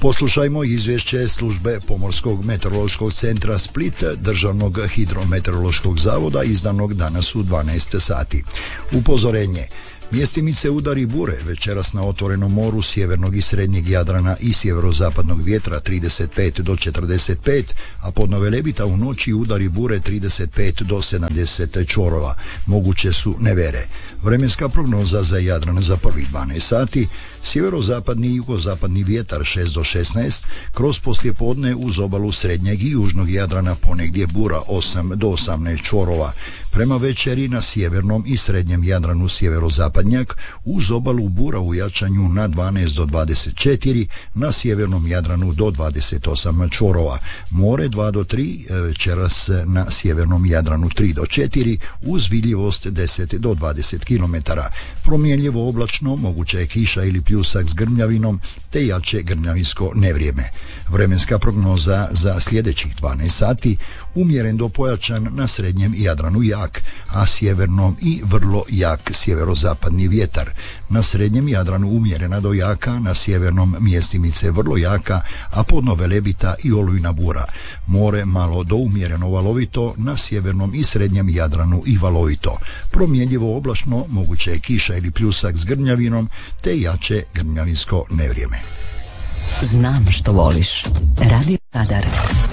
Poslušajmo izvješće službe Pomorskog meteorološkog centra Split Državnog hidrometeorološkog zavoda izdanog danas u 12 sati. Upozorenje. Mjestimice udari bure večeras na otvorenom moru sjevernog i srednjeg Jadrana i sjeverozapadnog vjetra 35 do 45, a podno Velebita u noći udari bure 35 do 70 čvorova. Moguće su nevere. Vremenska prognoza za Jadran za prvih 12 sati. Sjeverozapadni i jugozapadni vjetar 6 do 16, kroz poslijepodne uz obalu srednjeg i južnog Jadrana ponegdje bura 8 do 18 čvorova. Prema večeri na sjevernom i srednjem Jadranu sjeverozapadnjak, uz obalu bura u jačanju na 12 do 24, na sjevernom Jadranu do 28 čvorova. More 2 do 3, večeras na sjevernom Jadranu 3 do 4, uz vidljivost 10 do 20 km. Promjenljivo oblačno, moguća je kiša ili pljusak s grmljavinom, te jače grmljavinsko nevrijeme. Vremenska prognoza za sljedećih 12 sati, umjeren do pojačan na srednjem Jadranu jak, a sjevernom i vrlo jak sjeverozapadni vjetar. Na srednjem Jadranu umjerena do jaka, na sjevernom mjestimice vrlo jaka, a podno Velebita i olujna bura. More malo do umjereno valovito, na sjevernom i srednjem Jadranu i valovito. Promjenljivo oblačno, moguće je kiša ili pljusak s grmljavinom, te jače grmljavinsko nevrijeme. Znam što voliš. Radio Zadar